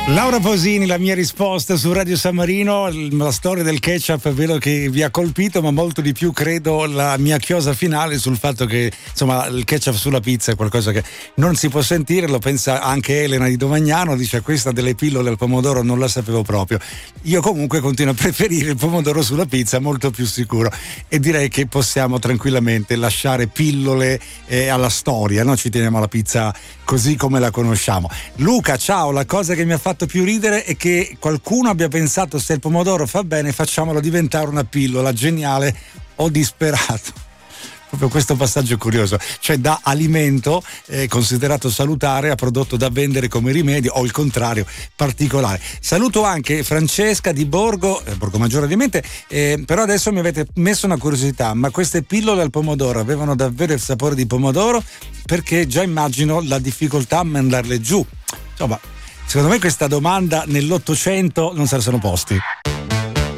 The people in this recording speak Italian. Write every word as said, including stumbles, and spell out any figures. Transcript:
Laura Pausini, la mia risposta su Radio San Marino. La storia del ketchup è vero che vi ha colpito, ma molto di più credo la mia chiosa finale sul fatto che insomma il ketchup sulla pizza è qualcosa che non si può sentire. Lo pensa anche Elena di Domagnano, dice: questa delle pillole al pomodoro non la sapevo proprio. Io comunque continuo a preferire il pomodoro sulla pizza, molto più sicuro, e direi che possiamo tranquillamente lasciare pillole eh, alla storia, no? Ci teniamo alla pizza così come la conosciamo. Luca, ciao. La cosa che mi ha fatto più ridere è che qualcuno abbia pensato: se il pomodoro fa bene, facciamolo diventare una pillola. Geniale o disperato. Proprio questo passaggio è curioso, cioè da alimento eh, considerato salutare a prodotto da vendere come rimedio, o il contrario, particolare. Saluto anche Francesca di Borgo, eh, Borgo Maggiore ovviamente, eh, però adesso mi avete messo una curiosità: ma queste pillole al pomodoro avevano davvero il sapore di pomodoro? Perché già immagino la difficoltà a mandarle giù. Insomma, secondo me questa domanda nell'Ottocento non se la sono posti.